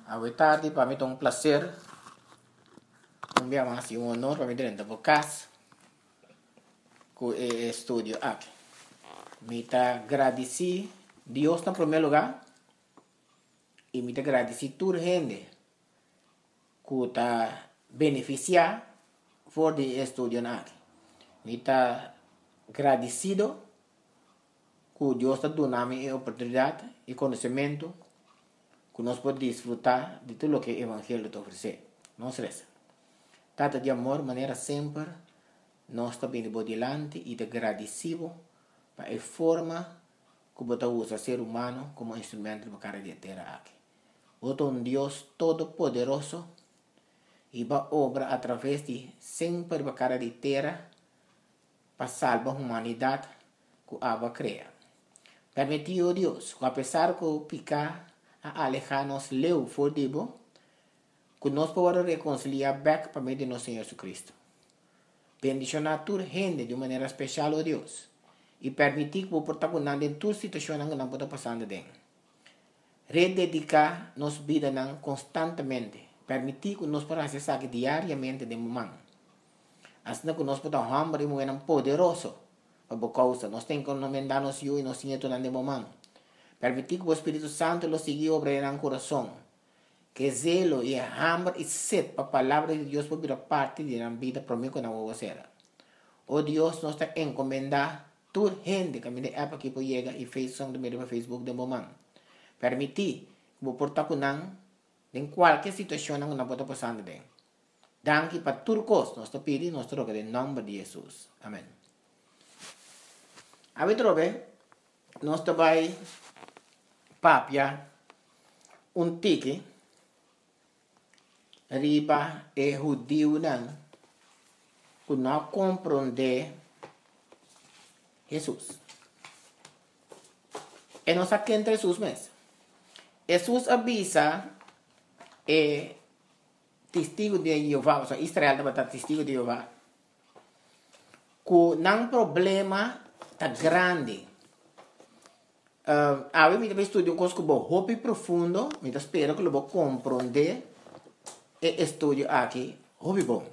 Hoy tarde para mí es un placer, un día más y un honor para mí tener en podcast con el estudio aquí. Me está agradecido Dios en primer lugar y me está agradecido toda gente que está beneficiado por el estudio aquí. Me está agradecido que Dios está dando la oportunidad y conocimiento que nos podemos disfrutar de todo lo que el Evangelio te ofrece. No se resta. Trata de amor, manera siempre, nós está bem por delante e de agradecido para a forma que você usa o ser humano como instrumento para cara de terra aqui. Você é um Deus todo-poderoso e vai obra através de sempre para cara de terra para salvar a humanidade que Abba cria. Permitiu Deus que apesar que o picar a alejar-nos leu for debo, que nós podemos reconciliar back para meio de nosso Senhor Jesus Cristo. Bendicionar toda gente de maneira especial, oh Deus, e permitir que o protagonista em toda situação que não pode passar dentro. Rededicar nossa vida constantemente, permitir que nós podamos acessar diariamente de momento. Assim que nós podemos hambre e moer poderoso para a causa, nós temos que encomendar-nos e nós temos de momento. Permitir que o Espírito Santo lo siga obrando no coração. Que zelo e hambre e sede para a palavra de Deus por vir parte da vida para mim que não vou fazer. Oh Deus, nós está encomendar toda gente que me dê app aqui para chegar e fez som do meio para Facebook de momento. Permitir que o portar com não em qualquer situação que não pode passar dentro. Danke para tudo coisa, nós está pedindo, nós trocamos em nome de Jesus. Amém. A ver, trobe, nós está vai papia tique riba e judío que não compreende Jesus. E nós aqui entre Jesus mesmo. Jesus avisa testigo de Jeová, ou seja, Israel deve estar testigo de Jeová, que não problema está grande. A mim me estudo um coisa que vou hopi profundo, me espero que eu vou compreender e estudo aqui, hopi bom.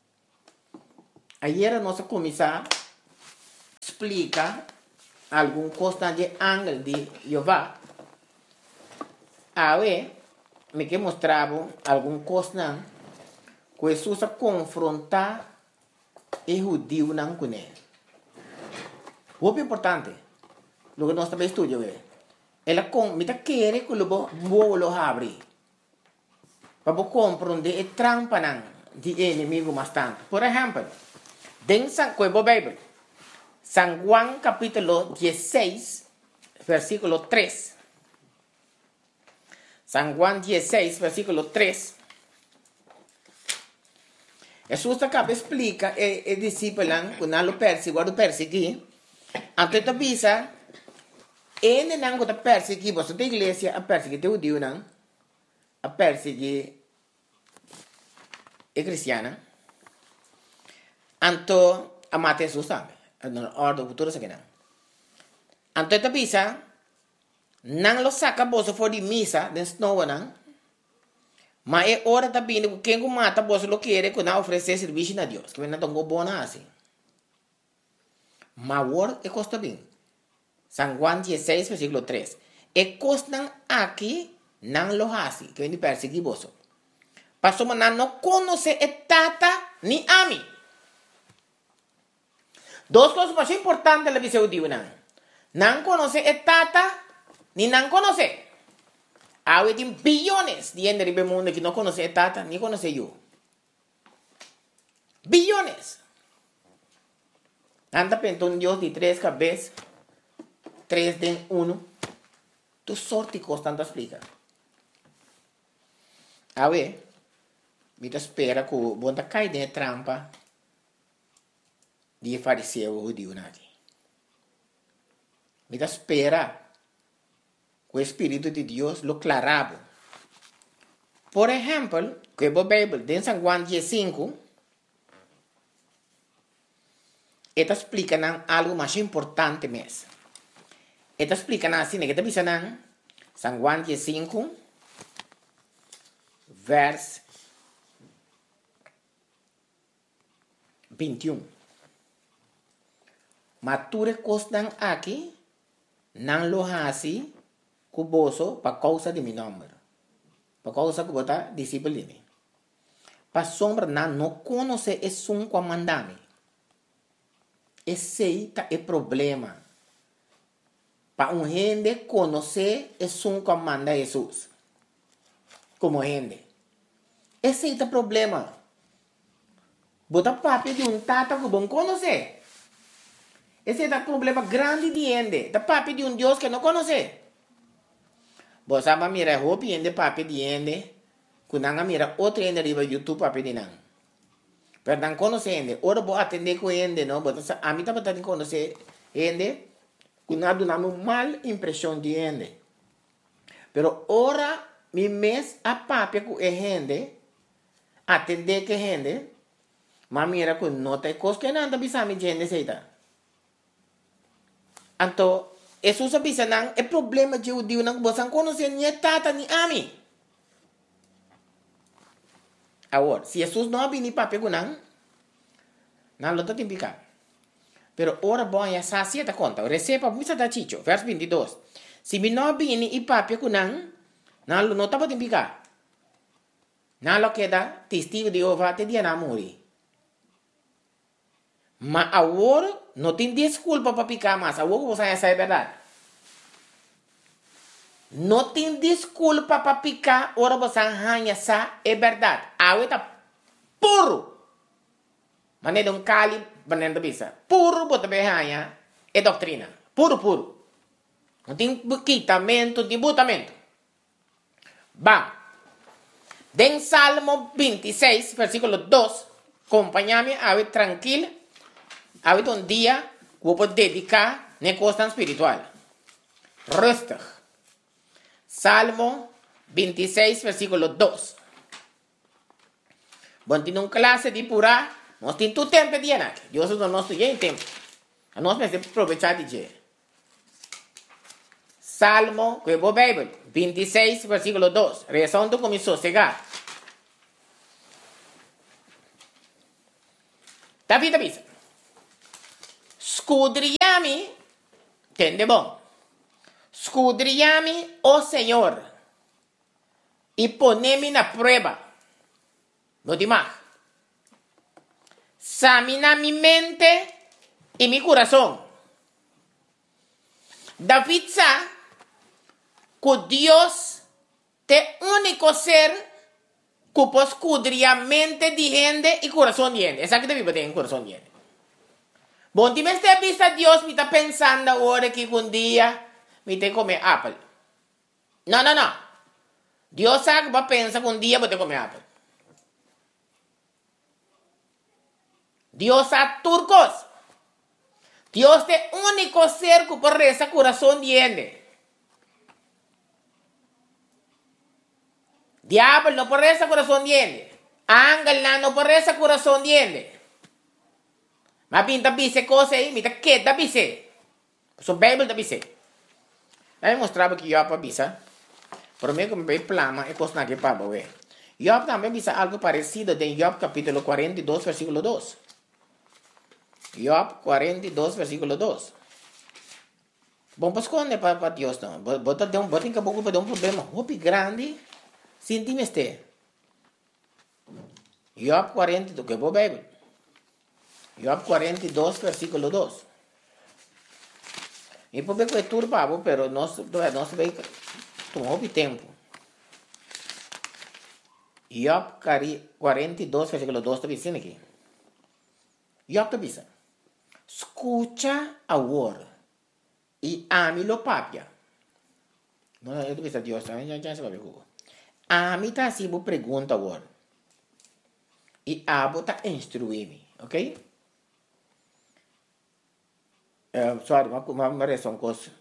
Ayer nós começamos a explicar alguma coisa de ángel de Jeová. Aí me que mostrava alguma coisa que Jesus confrontar o judeu não com ele. Hopi importante. Lo que nós também estudamos ela me quer que lo abrir para compreender a trampa de inimigo bastante. Por exemplo, dentro da Bíblia, San Juan capítulo 16, versículo 3. San Juan 16, versículo 3. Jesus acaba explica e discípulo que não lo persegui, antes de avisa ele não está perseguindo você da igreja a perseguir o judeu não a perseguir a cristiana anto a matar Jesus também na ordem futura se que não anto esta pisa não lo saca você for de missa den snow não mas é hora também que quem mata você lo quer que não oferecer serviço a Deus que não tão bom assim mas agora é costa bem San Juan 16, versículo 3. E costan aqui não lo hace, que vem de perseguir você. Pastor, mas não conhece a tata ni a mim. Duas coisas mais importantes na visão de não. Não conhece a tata, ni não conhece. Há bilhões de gente no mundo que não conhece a tata, ni conhece eu. Bilhões. Anda pensando em Deus de 3 cabeças. 3 de 1, tu sorte constante explica. A ver, me espera que o bom cai de trampa de fariseu o judeu nadi. Me espera que o Espírito de Deus lo clarava. Por exemplo, que a Bíblia, em San Juan 15, esta explica algo mais importante mesmo. Esta explica assim, que está pensando San Juan 15, vers 21. Mature costan aqui, não lo hasi, cuboso, para causa de mi nombre. Para causa que bota disciplina. Para sombra, não conhece é um comandame. Esse aí é o problema. Para gente conhecer é um comanda Jesus. Como gente. Esse aí é o problema. Bota papi de tata que bom conhecer. Esse é o problema grande de gente. Da papi de Deus que não conhece. Você vai mirar roupa de papi de gente. Quando você mira outro gente riba YouTube papi de não. Pero não conhece gente. Ora vou atender com gente, não. A mim também tem que conhecer gente. Quando nós damos uma mal impressão de gente. Pero ora, mi mes a papi com gente. Atender com gente. Mas mira que não tem coisa que não bisa mi gente seita. Então, Jesus bisa nang é problema de judeu nang você não conhece nem tata nem ami. Agora, se Jesus não vem para pegar não lo tem picar. Pero ora bom ya sacia ta conta. Receba muita da chicho, verso 22. Se me não vem e para pegar não lo não tá para picar. Não lo queda testigo de Jeová te dia na morrer. Mas agora não tem desculpa para picar mais. Agora você já sabe a verdade. Não tem desculpa para picar. Agora você já sabe a verdade. Agora está puro. Mas não é um cali, mas não é bisa. Puro, você vai ganhar. É doutrina. Puro. Não tem quitamento, não tem botamento. Vamos. Den Salmo 26, versículo 2. Acompanha-me, agora tranquilo. Ahorita un día vou dedicar a costa espiritual. Rustig. Salmo 26, versículo 2. Bom, tem uma classe de pura, nós temos todo tempo de aqui. Deus não nos tem tempo. Nós precisamos aproveitar de dia. Salmo, que é a Bíblia, 26, versículo 2. Rezando começou a chegar. David avisa. Scudriami, entende bom? Scudriami, oh Senhor, e ponemi na prova. No demais. Examina mi mente e mi coração. David sabe que Deus é o único ser que pode escudriar a mente de gente e coração de gente. Essa que David tem coração de gente. Bom, ti me stai vista Dios mi sta pensando ora che un dia mi te come apple. No. Dios sa che va pensa che un dia te come apple. Dios sa turcos. Dios è unico ser che può resa corazón di gente. Diablo no può resa corazón di gente. Ángel no può resa corazón di gente. Ma pinta bise cose aí, me tá que da bise. So Bible da bise. Aí mostrava que Job bisa. Por mim como bem plama é coisa que para ver. Job também bisa algo parecido em Job capítulo 42 versículo 2. Job 42 versículo 2. Bom, pues esconde para Deus não. Bota em caboclo para dar um problema muito grande. Senti-me este. Job 42, que é a Bíblia. Job 42, versículo 2. E por que é turbado, pero nós vai tomar tempo. Job 42, versículo 2 está dizendo aqui. Job está dizendo: escucha agora e ame-lo papia. Não, eu estou dizendo Deus, já se vai ver. Ame está assim, vou perguntar agora. E abo está instruir-me, ok? Sorry, uma reação coisa.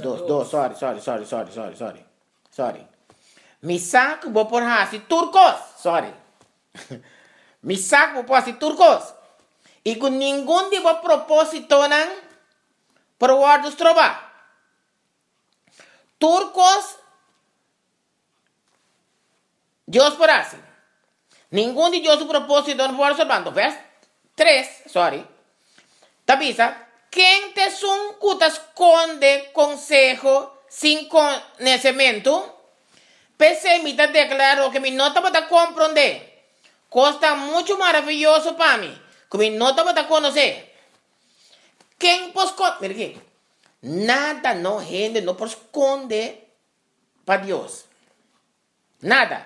Sorry. Mi saco vou por hasi turcos. Sorry. Mi saco vou por hasi turcos. E com nenhum de vos propósito não por guardos trova. Turcos Dios por así. Ningún de Dios su propósito no puede observando. Vers 3, sorry. Tabisa, ¿quién te son que te esconde consejo sin conocimiento? Pese me te declaro que mi nota para comprender. Costa mucho maravilloso para mí. Que mi nota para conocer. ¿Quién pues mira aquí. Nada no gente no esconde para Dios. Nada.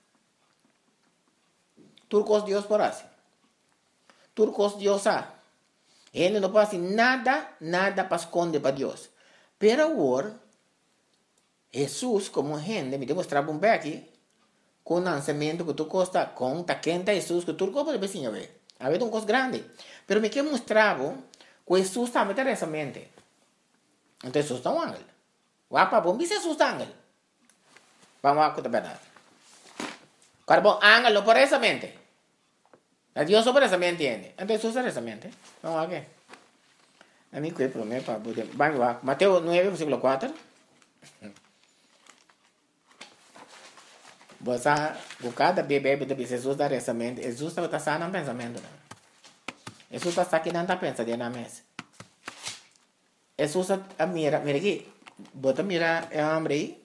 Turcos Dios por así. Turcos Dios a. Ele não pode nada para esconder para Deus. Pero agora, Jesus, como gente, me demonstrava um aqui, com o lançamento que tu costa, com a quenta Jesus, que tu pode ver, a ver. A ver, um coisa grande. Pero me que mostrava que Jesus também tem essa mente. Então, Jesus é um ángel. Wapa, bom, Jesus é um ángel. Vamos lá, com a verdade. Claro, bom, ángel não por essa mente. Dios sobre esa mente entiende. Entonces usa esa mente. Vamos a ver. A mí que promete para poder. Vamos a Mateo 9, versículo 4. Você cada bebê de Jesus dar essa mente. Jesus está passando um pensamento. Jesus está aqui não está pensando na mesa. Jesus a mira aqui. Bota mira é homem aí.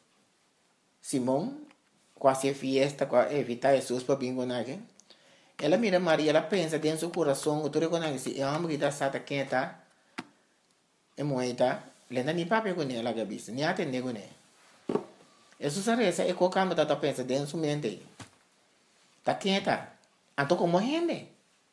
Simão quase fiesta, quase evitar Jesus para bingo aqui. Ela mira Maria, ela pensa dentro do seu coração, tu reconhece, é homem que está sata quieta, é moita, lenda nem papel com ela, gabiça, nem atende com ela. Isso saresa é qualquer coisa que pensa dentro do seu mente. Está quieta, então como gente?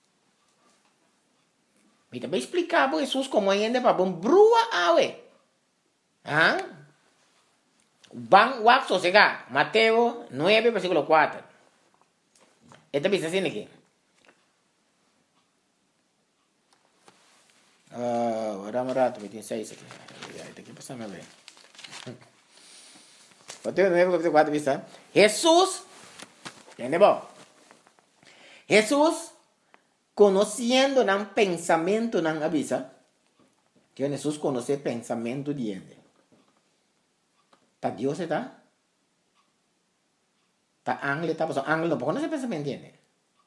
Me também explicar para Jesus como gente para bom brua awe. Ah? Bang wak sosega, Mateo 9, versículo 4. Esta bisa sini aqui. Vamos rato, me tem 6 aqui. Esta aqui passa a ver. Mateo 9, versículo 4, bisa. Jesus, entende bom? Jesus, conhecendo o pensamento não avisa. Que Jesus conhece o pensamento de gente. Tá Deus está? Tá ángel está passando. Ángel não conhece o pensamento de gente.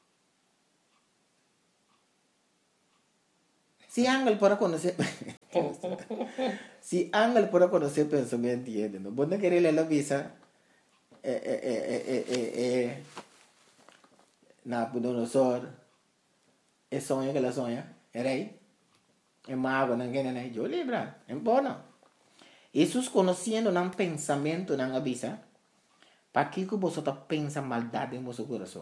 Se ángel para conhecer. Se ángel para conhecer o pensamento de gente, não pode querer ler a visa. Nabucodonosor. É sonho que ela sonha. É rei. É mago, não quer nem. Eu lembro. É bom, não. Jesus conhecendo o pensamento não avisa. Para que você pensa maldade em seu coração?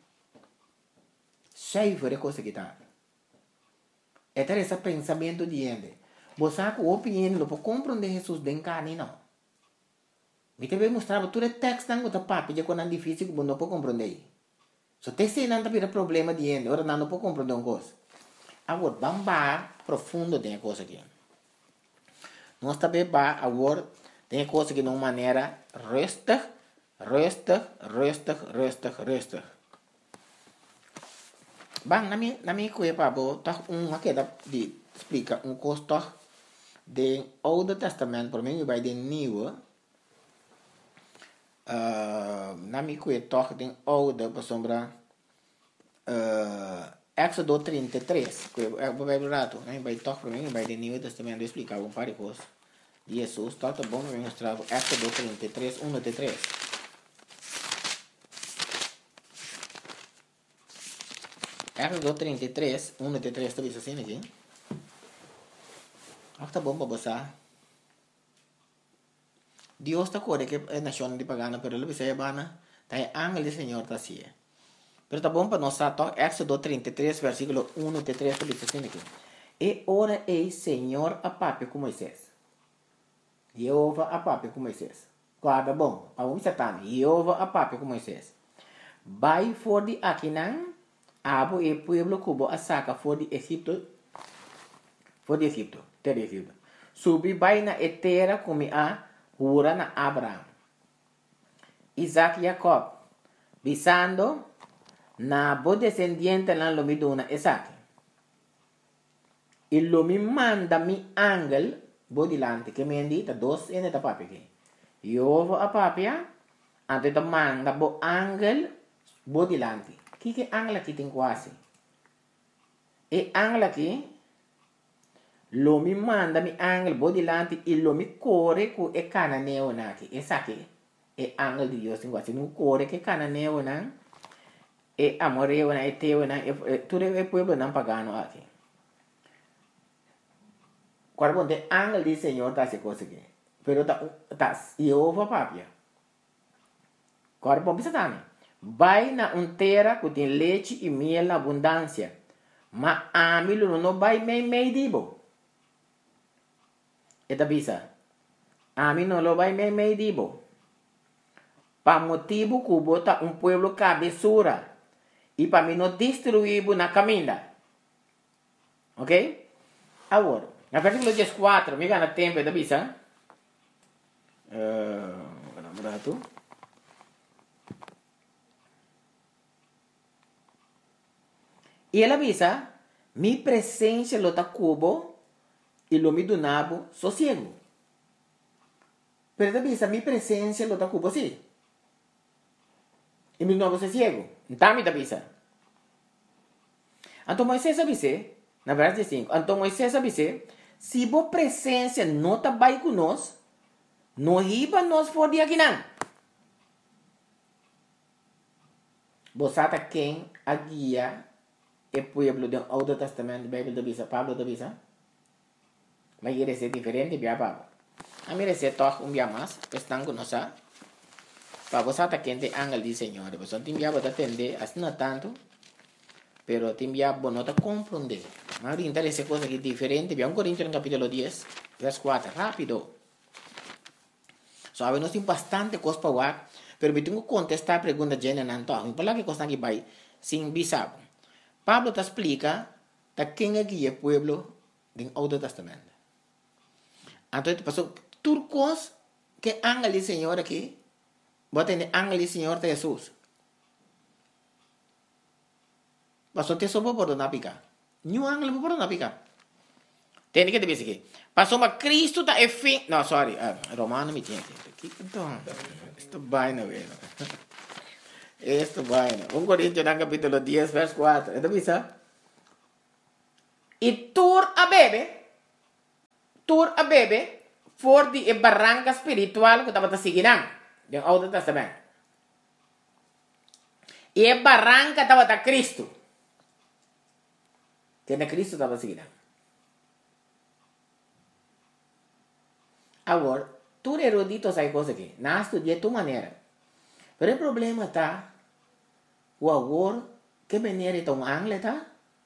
Cheio de coisa que está. É ter esse pensamento de gente. Você com opinião não pode compreender Jesus de carne, não. Me também mostrava tudo o texto não está papo, já quando é difícil que você não pode compreender. Se você não tem problema de gente, agora não pode compreender uma coisa. Agora, vamos profundo tem a coisa aqui. Nós também agora tem a coisa que de uma maneira resta. Bang, nami kuya pa bo, tak aquela de explica costo do Oude Testamento, por mim vai de Nieuwe. Nami kuya toch de Oude, por sombra Éxodo 33, que é o Bíblia rato, né? Vai toch por mim vai de Nieuwe Testamento explicar um par de coisas. Jesus, tá bom, eu mostrar Éxodo 33, 1 até 3. Éxodo 33, 1 até 3, está visto assim aqui? Está bom para você. Deus está corre que é nação de pagana, pero ele vai bana, tá ángel do Senhor tá assim. Pero está bom para nós tá Éxodo 33, versículo 1 até 3, está visto assim aqui. E ora ei Senhor a papi com Moisés. Jeová a papi com Moisés. Guarda bom, para um satã, Jeová a papi com Moisés. Vai for de Aquinan, abo e pueblo cubo a saca for de Egipto, terra Egipto. Subi vai na etera como a hura na Abraham, Isaac e Jacob, visando na bo descendiente na lomiduna Isaac. E lo mi manda mi angel bo dilante, que me indita dos ene ta papi que. Jeová a papia, Antes de manda bo ángel bo dilante. Que ángel aqui tem quase? E ángel aqui, lo me manda mi ángel bo dilante e lo me corre com e cananeo aqui. Essa aqui é ángel de Deus tem quase. Não corre que cananeo não. E amoreo na e teu na tudo é pueblo não pagano aqui. Quando de ángel de Senhor tá se coisa aqui. Pero tá Jeová papia. Agora vamos pensar também. Vai na terra que tem leite e mel na abundância. Mas a mim não vai meio dibo. Eta bisa. A mim não vai meio dibo. Para motivo que bota pueblo cabeçura. E para mim não destruir na caminha. Ok? Agora, na versículo 14, me gana tempo, eta bisa. Berapa? E ela avisa, mi presença lo ta cubo e lo mi donabo sossego. Pero ela avisa, mi presença lo ta cubo sim. E mi donabo sossego. Então me avisa. Então Moisés avisa, na verdade 5, então Moisés avisa, se bo presença não tá vai conosco, não riba nós for de aqui não. Bosata quem a guia e pueblo do Old Testamento, Bible da bisa, Pablo da bisa. Mas ele é diferente, bia Pablo. A mim é toch bia mais, estão conosco. Para você tá quente ángel de Senhor, você tem bia para atender, assim não tanto, pero tem bia para não compreender. Mas interessa coisa que diferente, bia 1 Coríntios no capítulo 10, verso 4, rápido. Sabe, nós temos bastante coisa para falar, pero eu tenho que contestar a pergunta de Jenna não tô. Por lá que coisa aqui vai sem bisabo. Pablo te explica que quem é o pueblo do Old Testamento. Então, passou turcos que ángel do Senhor aqui, bota em ángel do Senhor de Jesus. Passou te sopa por não picar. Nenhum ángel por não picar. Tem que te dizer aqui. Passou mas Cristo tá é fim. Não, sorry, Romano me tinha aqui. Então, isto vai não é. Esto vaina. 1 Coríntios no capítulo 10, verso 4. ¿Esto bisa? Y tur a bebe, for di barranca espiritual que estaba siguiendo del Old Testamento. Y el barranca estaba a Cristo. Que na Cristo estaba siguiendo. Agora, tu erudito sai coisa aqui. Não estudia tu maneira. Pero o problema está, o agora, que maneira é um ángel, tá?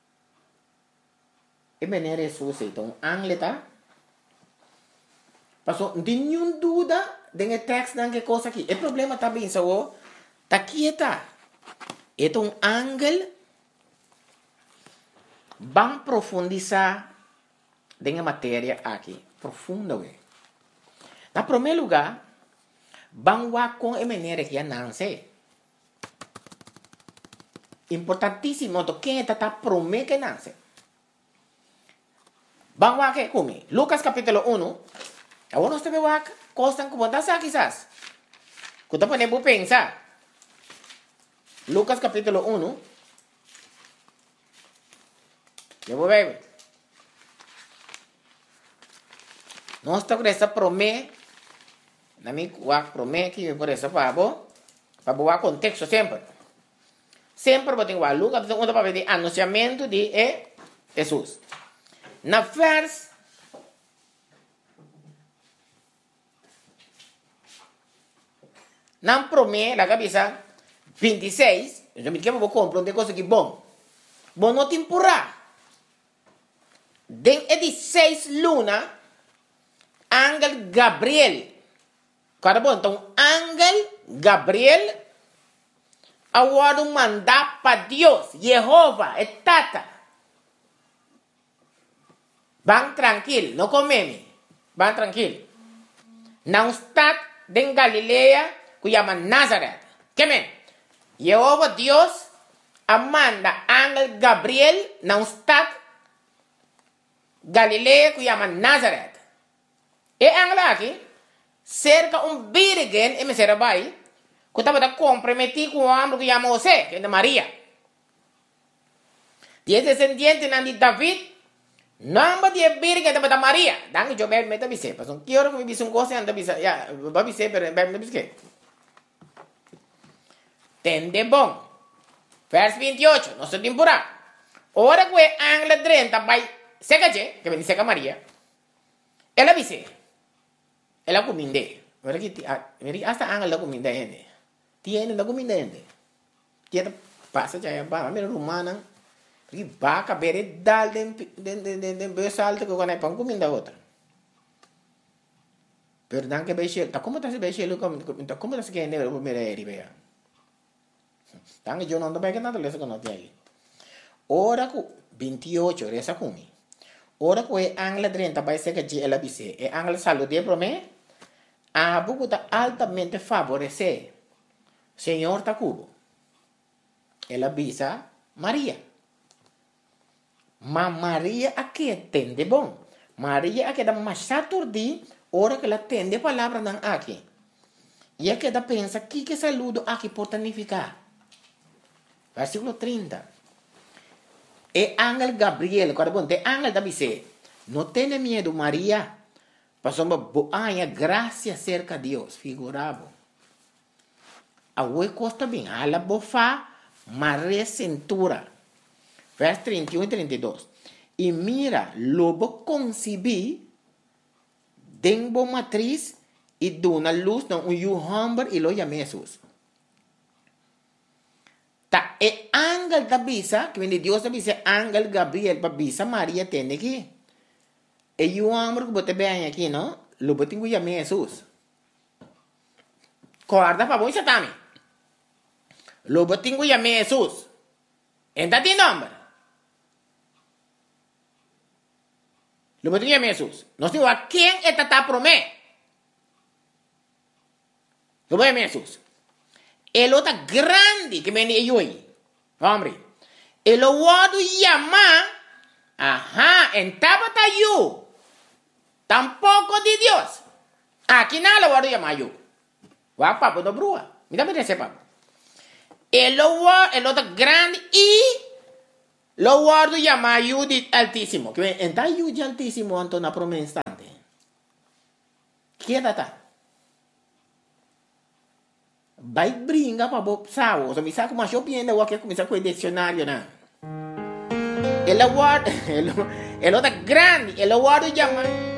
Que maneira é suja, um ángel, tá? Passou, não tem nenhuma dúvida, tem texto, tem que coisa aqui. O problema está bem, só, tá aqui, tá? É um ángel, vamos profundizar na matéria aqui, profunda, ué. Na primeiro lugar, vamos com a maneira que nasce. Importantíssimo, quem está prometendo que nasce. Vamos aqui comigo. Lucas capítulo 1. Agora nós temos aqui, coisas que podem ser quizás. Que você pode pensar. Lucas capítulo 1. Eu vou ver. Nós temos essa promessa. Na minha promessa que por essa para boa contexto sempre. Sempre vou ter que Lucas capítulo 1 para ver o anunciamento de Jesus. Na vers na promessa da cabeça 26, eu me quero vou compreender coisa que bom. Bom não te empurrar. Den 16 luna, ángel Gabriel. Cara bom, então ángel Gabriel agora mandar para Deus, Jeová, é tata. Vão tranquilo, não comeme. Vão tranquilo. Não está em Galileia, que chama Nazaré. Que men? Jeová Deus manda ángel Gabriel, não está Galileia, que chama Nazaré. E ángel aqui, cerca virgem, e me será vai, Kuta bata comprometi com o homem que chama José, que é de Maria. Die descendiente de David, namba die birga de Maria. Danke jo bel meta bise. Pas un kioro que bise un goce anda bisa. Ya, ba bise per bel bise. Tende bom. Vers 28, no se timpura. Ora que angle 30 vai seca je, que veni seca Maria. Ela bise. Ela cominde. Ora que hasta angle la cominde ende. Tiene la cominde ende. Tiene passa já ba, mira romana. Porque vaca bere dal den besalto que quando é pão comida outra. Pero dan que beixe, tá como tá se beixe como tá se que ne o mereri bea. Dan que eu não tô bem que nada lesa que não tem aí. Ora ku 28 resa kumi. Ora ku e angle 30 vai ser que ela bise. E angle salute pro me. A buku tá altamente favorecer. Senhor tá cubo. Ela bisa Maria. Ma Maria aqui tende bom. Maria aqui dá mais saturdi, ora que ela tende a palavra não aqui. E aqui dá pensa que saludo aqui pode significar. Versículo 30. E ángel Gabriel, quando bom, te ángel da bise, não tenha medo Maria, passou boa graça cerca de Deus, figurado. A oi costa bem, ala bofa, Maria cintura. Vers 31 y 32. Y mira, lobo concebí, denbo matriz, y de una luz, no, un hombre, y lo llamé Jesús. Ta e ángel da bisa, que viene Dios da bisa, ángel Gabriel, pa bisa María tiene aquí. E un hombre que bote vean aquí, ¿no? Lo bote que llamé Jesús. Guarda pa voy satami. Lo bote que llamé Jesús. ¿Entra ti nombre? Lo que dice Jesús. No digo a quién está promé. Lo que dice Jesús. El otro grande que viene yo ahí. Hombre. El otro llama. Ajá. En tabata yo. Tampoco de Dios. Aquí nada lo voy a llamar yo. Va papo no brua. Mira me dice papo. El otro grande y lo guardo llama Judith altísimo. Que entra Judith altísimo ante una promesa instante. ¿Qué data? Vai brinca para bob sao. So mi sa como yo piende o que comienza con el diccionario na. El otro grande, el guardo llama